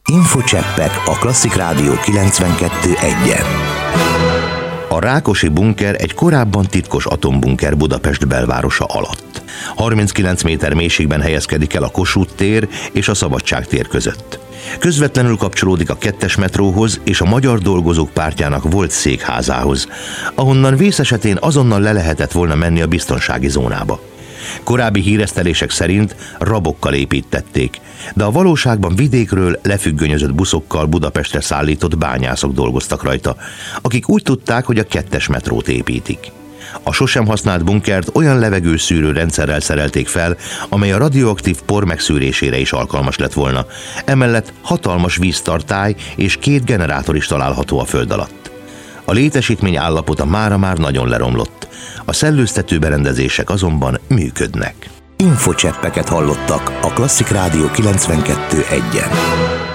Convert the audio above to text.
Infocseppek a Klasszik Rádió 92.1-en. A Rákosi bunker egy korábban titkos atombunker Budapest belvárosa alatt. 39 méter mélységben helyezkedik el a Kossuth tér és a Szabadság tér között. Közvetlenül kapcsolódik a 2-es metróhoz és a Magyar Dolgozók Pártjának volt székházához, ahonnan vész esetén azonnal le lehetett volna menni a biztonsági zónába. Korábbi híresztelések szerint rabokkal építették, de a valóságban vidékről lefüggönyözött buszokkal Budapestre szállított bányászok dolgoztak rajta, akik úgy tudták, hogy a 2-es metrót építik. A sosem használt bunkert olyan levegőszűrő rendszerrel szerelték fel, amely a radioaktív por megszűrésére is alkalmas lett volna. Emellett hatalmas víztartály és 2 generátor is található a föld alatt. A létesítmény állapota mára már nagyon leromlott. A szellőztető berendezések azonban működnek. Infocseppeket hallottak a Klasszik Rádió 92.1-en.